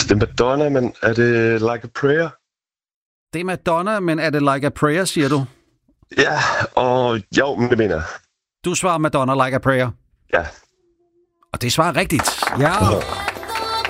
Det er Madonna, men er det Like a Prayer? Det er Madonna, men er det Like a Prayer, siger du? Ja, og jo, men det mener jeg. Du svarer Madonna Like a Prayer. Ja. Og det svarer rigtigt. Ja.